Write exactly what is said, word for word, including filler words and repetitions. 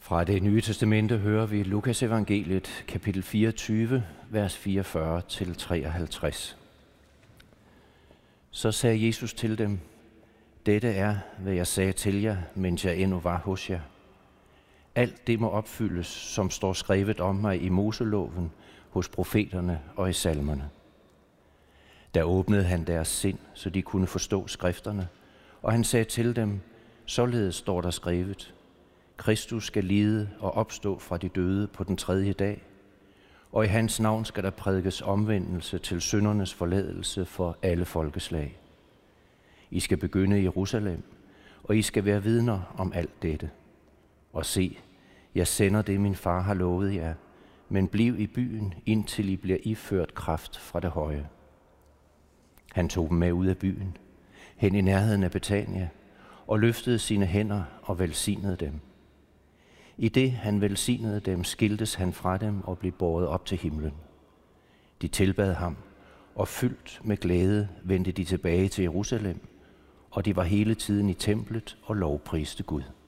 Fra Det Nye Testamente hører vi Lukas evangeliet, kapitel fireogtyve, vers fireogfyrre til treoghalvtreds. Så sagde Jesus til dem: Dette er, hvad jeg sagde til jer, mens jeg endnu var hos jer. Alt det må opfyldes, som står skrevet om mig i Moseloven, hos profeterne og i salmerne. Der åbnede han deres sind, så de kunne forstå skrifterne, og han sagde til dem: Således står der skrevet: Kristus skal lide og opstå fra de døde på den tredje dag, og i hans navn skal der prædikes omvendelse til syndernes forladelse for alle folkeslag. I skal begynde i Jerusalem, og I skal være vidner om alt dette. Og se, jeg sender det, min far har lovet jer, men bliv i byen, indtil I bliver iført kraft fra det høje. Han tog dem med ud af byen, hen i nærheden af Betania, og løftede sine hænder og velsignede dem. I det han velsignede dem, skiltes han fra dem og blev båret op til himlen. De tilbad ham, og fyldt med glæde vendte de tilbage til Jerusalem, og de var hele tiden i templet og lovpriste Gud.